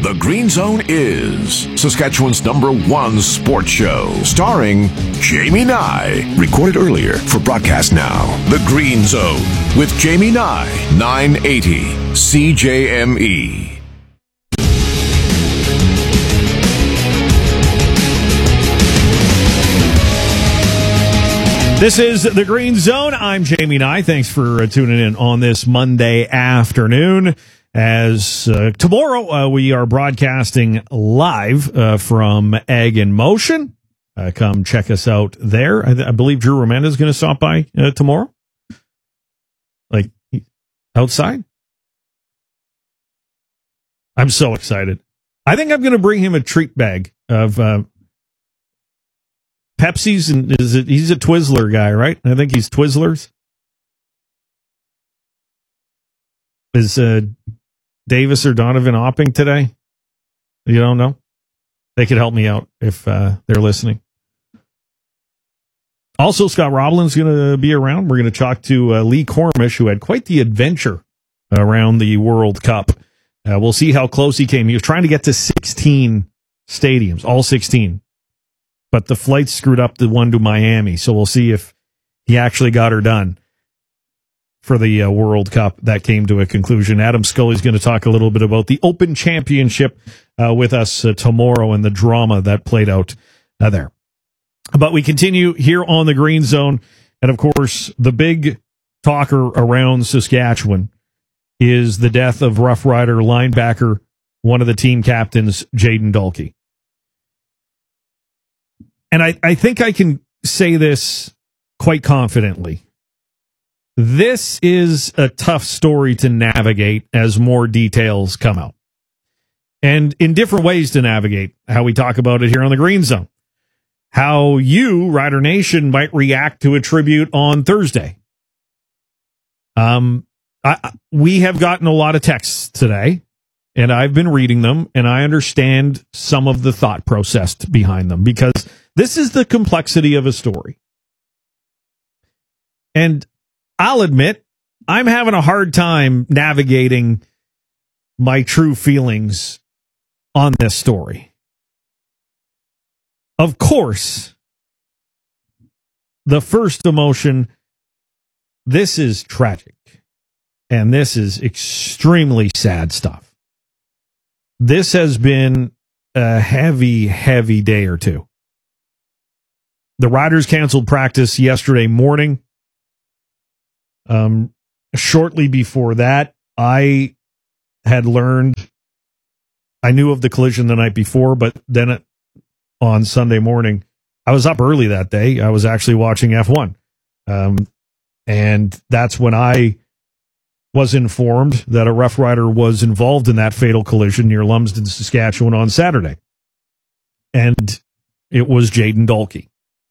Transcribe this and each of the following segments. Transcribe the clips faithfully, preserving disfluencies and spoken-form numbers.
The Green Zone is Saskatchewan's number one sports show, starring Jamie Nye. Recorded earlier for broadcast now. The Green Zone with Jamie Nye, nine eighty C J M E. This is The Green Zone. I'm Jamie Nye. Thanks for uh, tuning in on this Monday afternoon. As uh, tomorrow uh, we are broadcasting live uh, from Egg in Motion. Uh, come check us out there. I, I believe Drew Romanda is going to stop by uh, tomorrow. Like outside. I'm so excited. I think I'm going to bring him a treat bag of uh, Pepsi's, and is it? He's a Twizzler guy, right? I think he's Twizzlers. Is uh, Davis or Donovan Opping today? You don't know? They could help me out if uh, they're listening. Also, Scott Roblin's going to be around. We're going to talk to uh, Lee Cormish, who had quite the adventure around the World Cup. Uh, we'll see how close he came. He was trying to get to sixteen stadiums, all sixteen. But the flight screwed up the one to Miami, so we'll see if he actually got her done for the uh, World Cup. That came to a conclusion. Adam Scully's going to talk a little bit about the Open Championship uh, with us uh, tomorrow and the drama that played out uh, there. But we continue here on the Green Zone, and of course, the big talker around Saskatchewan is the death of Rough Rider linebacker, one of the team captains, Jayden Dalkey. And I, I think I can say this quite confidently. This is a tough story to navigate as more details come out. And in different ways to navigate, how we talk about it here on the Green Zone. How you, Rider Nation, might react to a tribute on Thursday. Um, I, we have gotten a lot of texts today, and I've been reading them, and I understand some of the thought process behind them, because this is the complexity of a story. And I'll admit, I'm having a hard time navigating my true feelings on this story. Of course, the first emotion, this is tragic. And this is extremely sad stuff. This has been a heavy, heavy day or two. The Riders canceled practice yesterday morning. Um, shortly before that, I had learned, I knew of the collision the night before, but then it, on Sunday morning, I was up early that day. I was actually watching F one. Um, and that's when I was informed that a Rough Rider was involved in that fatal collision near Lumsden, Saskatchewan on Saturday. And it was Jayden Dalkey.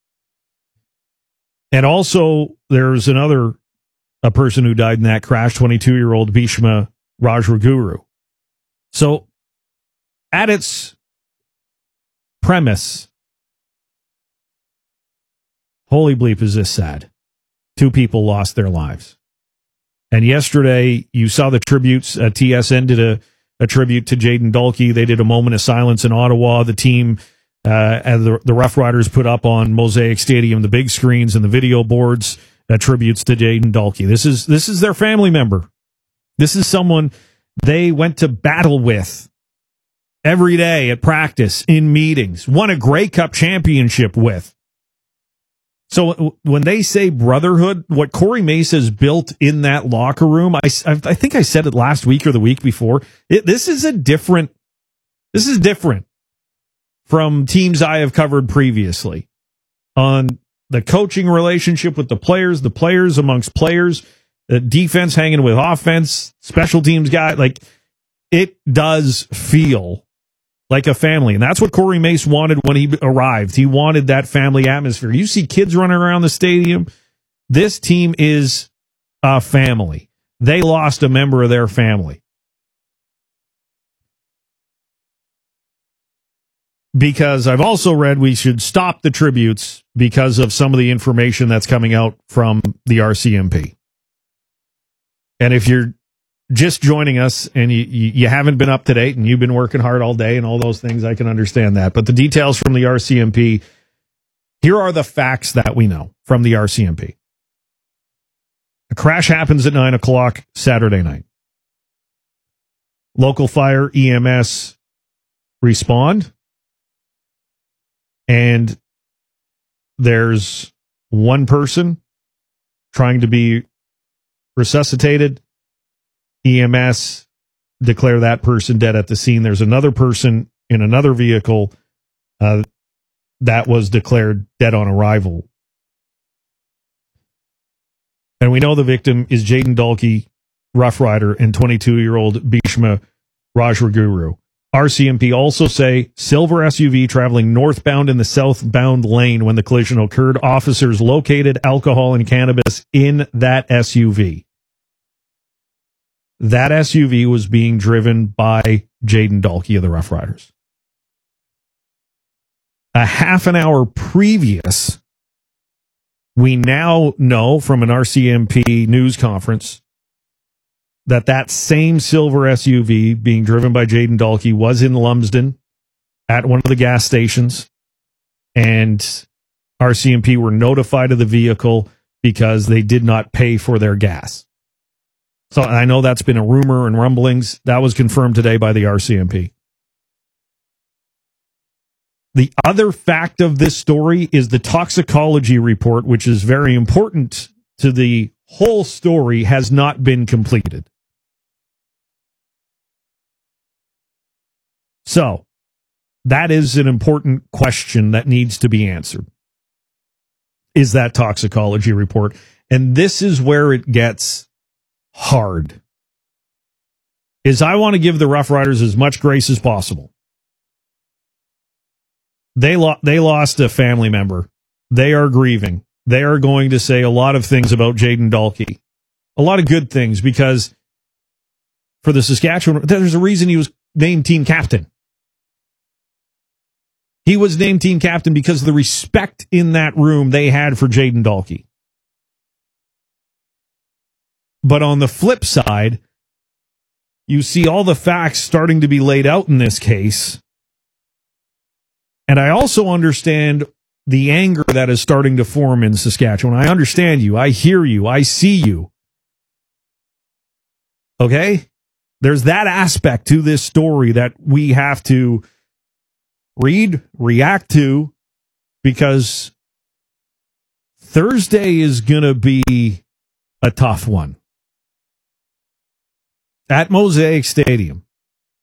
And also, there's another a person who died in that crash, twenty-two-year-old Bhishma Rajraguru. So, at its premise, holy bleep, is this sad. Two people lost their lives. And yesterday, you saw the tributes. Uh, T S N did a, a tribute to Jayden Dalkey. They did a moment of silence in Ottawa. The team, uh, and the, the Rough Riders put up on Mosaic Stadium the big screens and the video boards, uh, tributes to Jayden Dalkey. This is this is their family member. This is someone they went to battle with every day at practice, in meetings, won a Grey Cup championship with. So when they say brotherhood, what Corey Mace has built in that locker room, I, I think I said it last week or the week before, it, this is a different, this is different from teams I have covered previously on the coaching relationship with the players, the players amongst players, the defense hanging with offense, special teams guy. Like, it does feel like a family. And that's what Corey Mace wanted when he arrived. He wanted that family atmosphere. You see kids running around the stadium. This team is a family. They lost a member of their family. Because I've also read we should stop the tributes because of some of the information that's coming out from the R C M P. And if you're just joining us and you, you, you haven't been up to date and you've been working hard all day and all those things, I can understand that. But the details from the R C M P, here are the facts that we know from the R C M P. A crash happens at nine o'clock Saturday night. Local fire, E M S respond. And there's one person trying to be resuscitated. E M S declare that person dead at the scene. There's another person in another vehicle uh, that was declared dead on arrival. And we know the victim is Jayden Dalkey, Rough Rider, and twenty-two-year-old Bhishma Rajguru. R C M P also say silver S U V traveling northbound in the southbound lane when the collision occurred. Officers located alcohol and cannabis in that S U V. That S U V was being driven by Jayden Dalkey of the Rough Riders. A half an hour previous, we now know from an R C M P news conference that that same silver S U V being driven by Jayden Dalkey was in Lumsden at one of the gas stations, and R C M P were notified of the vehicle because they did not pay for their gas. So I know that's been a rumor and rumblings. That was confirmed today by the R C M P. The other fact of this story is the toxicology report, which is very important to the whole story, has not been completed. So that is an important question that needs to be answered. Is that toxicology report? And this is where it gets hard. Is I want to give the Rough Riders as much grace as possible. They lo- they lost a family member. They are grieving. They are going to say a lot of things about Jayden Dalkey. A lot of good things, because for the Saskatchewan, there's a reason he was named team captain. He was named team captain because of the respect in that room they had for Jayden Dalkey. But on the flip side, you see all the facts starting to be laid out in this case. And I also understand the anger that is starting to form in Saskatchewan. I understand you. I hear you. I see you. Okay? There's that aspect to this story that we have to read, react to, because Thursday is going to be a tough one. At Mosaic Stadium.